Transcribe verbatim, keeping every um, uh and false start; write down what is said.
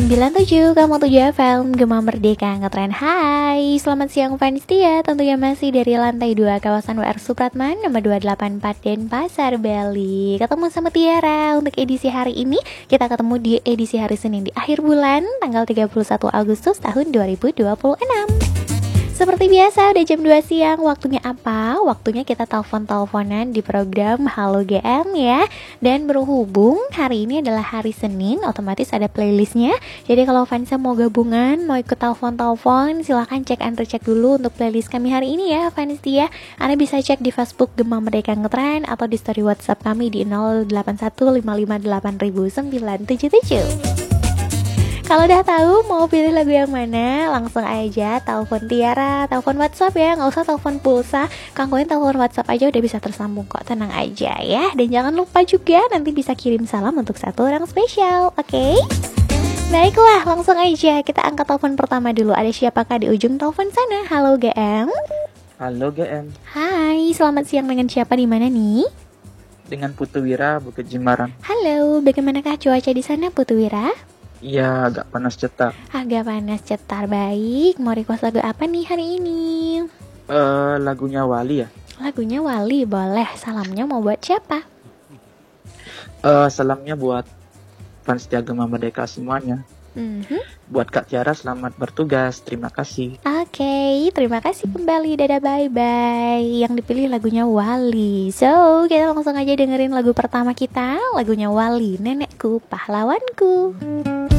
sembilan tujuh koma tujuh F M Gema Merdeka Ngetren. Hai, selamat siang fans setia. Tentunya masih dari lantai dua kawasan W R Supratman nomor dua delapan empat Denpasar, Bali. Ketemu sama Tiara untuk edisi hari ini. Kita ketemu di edisi hari Senin di akhir bulan tanggal tiga puluh satu Agustus tahun dua ribu dua puluh enam. Seperti biasa udah jam dua siang. Waktunya apa? Waktunya kita telepon-teleponan di program Halo G M ya. Dan berhubung hari ini adalah hari Senin, otomatis ada playlistnya. Jadi kalau fansnya mau gabungan, mau ikut telepon-telepon, silahkan cek and recheck dulu untuk playlist kami hari ini ya fans ya. Anda bisa cek di Facebook Gema Merdeka Ngetren atau di story WhatsApp kami di nol delapan satu lima lima delapan nol sembilan tujuh tujuh. Kalau udah tahu mau pilih lagu yang mana, langsung aja telepon Tiara, telepon WhatsApp ya, nggak usah telepon pulsa. Kangkoin telepon WhatsApp aja udah bisa tersambung kok, tenang aja ya. Dan jangan lupa juga nanti bisa kirim salam untuk satu orang spesial, oke? Okay? Baiklah, langsung aja kita angkat telepon pertama dulu. Ada siapakah di ujung telepon sana? Halo G M. Halo G M. Hai, selamat siang, dengan siapa di mana nih? Dengan Putu Wira, Bukit Jimbaran. Halo, bagaimanakah cuaca di sana Putu Wira? Iya, agak panas cetar. Agak panas cetar, baik. Mau request lagu apa nih hari ini? Eh, uh, lagunya Wali ya? Lagunya Wali, boleh. Salamnya mau buat siapa? Eh, uh, salamnya buat fans setia Gema Merdeka semuanya. Mm-hmm. Buat Kak Tiara, selamat bertugas. Terima kasih. Oke, okay, terima kasih kembali. Dadah, bye-bye. Yang dipilih lagunya Wali. So, kita langsung aja dengerin lagu pertama kita. Lagunya Wali, Nenekku Pahlawanku.